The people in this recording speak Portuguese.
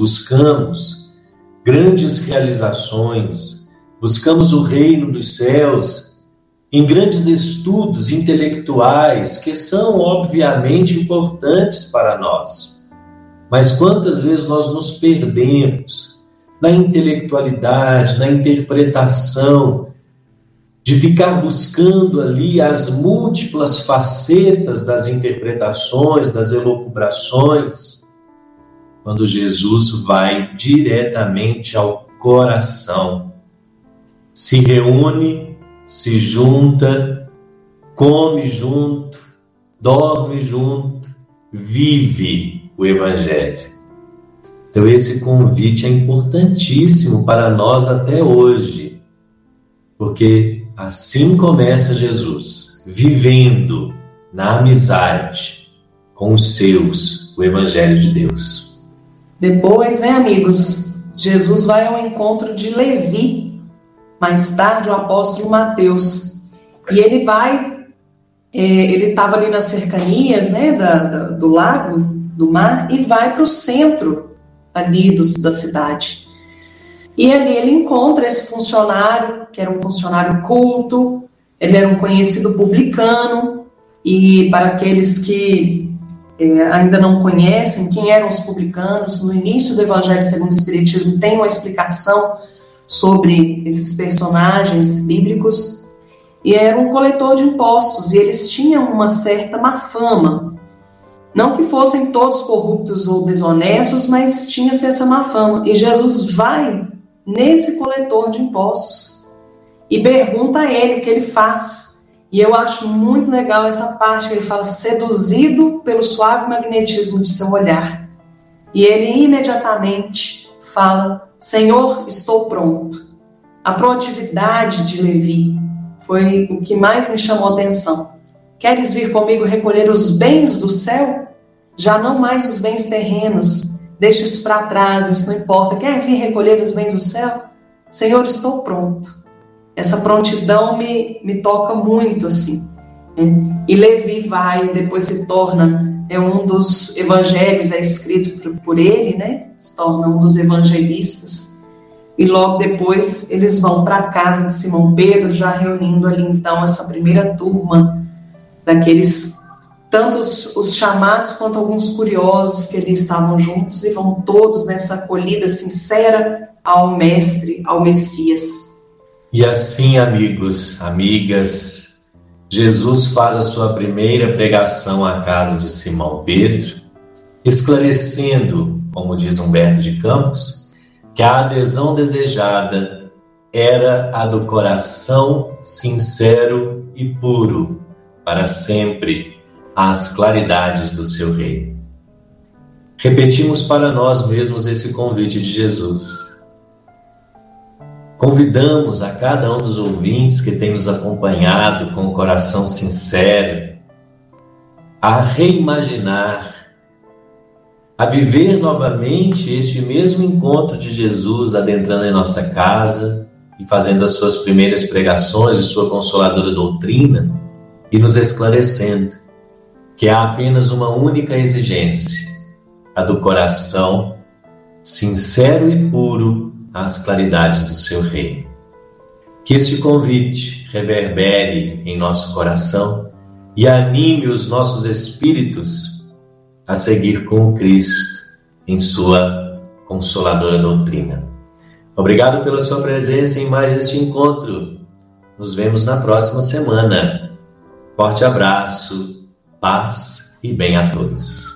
buscamos grandes realizações, buscamos o reino dos céus em grandes estudos intelectuais que são obviamente importantes para nós. Mas quantas vezes nós nos perdemos na intelectualidade, na interpretação, de ficar buscando ali as múltiplas facetas das interpretações, das elucubrações, quando Jesus vai diretamente ao coração, se reúne, se junta, come junto, dorme junto, vive o Evangelho. Então esse convite é importantíssimo para nós até hoje, porque assim começa Jesus, vivendo na amizade com os seus, o Evangelho de Deus. Depois, amigos, Jesus vai ao encontro de Levi, mais tarde o apóstolo Mateus, e ele estava ali nas cercanias, do lago, do mar, e vai para o centro ali da cidade. E ali ele encontra esse funcionário, que era um funcionário culto, ele era um conhecido publicano, e para aqueles que ainda não conhecem quem eram os publicanos, no início do Evangelho segundo o Espiritismo tem uma explicação sobre esses personagens bíblicos, e era um coletor de impostos, e eles tinham uma certa má fama. Não que fossem todos corruptos ou desonestos, mas tinha-se essa má fama. E Jesus vai nesse coletor de impostos e pergunta a ele o que ele faz. E eu acho muito legal essa parte que ele fala, seduzido pelo suave magnetismo de seu olhar. E ele imediatamente fala, Senhor, estou pronto. A proatividade de Levi foi o que mais me chamou a atenção. Queres vir comigo recolher os bens do céu? Já não mais os bens terrenos. Deixa isso para trás, isso não importa. Quer vir recolher os bens do céu? Senhor, estou pronto. Essa prontidão me toca muito, assim. E Levi depois se torna um dos evangelhos, escrito por ele, se torna um dos evangelistas. E logo depois eles vão para a casa de Simão Pedro, já reunindo ali então essa primeira turma daqueles, tanto os chamados quanto alguns curiosos que ali estavam juntos, e vão todos nessa acolhida sincera ao Mestre, ao Messias. E assim, amigos, amigas, Jesus faz a sua primeira pregação à casa de Simão Pedro, esclarecendo, como diz Humberto de Campos, que a adesão desejada era a do coração sincero e puro, para sempre, às claridades do seu reino. Repetimos para nós mesmos esse convite de Jesus. Convidamos a cada um dos ouvintes que tem nos acompanhado com o coração sincero a reimaginar, a viver novamente este mesmo encontro de Jesus adentrando em nossa casa e fazendo as suas primeiras pregações e sua consoladora doutrina e nos esclarecendo que há apenas uma única exigência, a do coração sincero e puro às claridades do seu reino. Que este convite reverbere em nosso coração e anime os nossos espíritos a seguir com o Cristo em sua consoladora doutrina. Obrigado pela sua presença em mais este encontro. Nos vemos na próxima semana. Forte abraço, paz e bem a todos.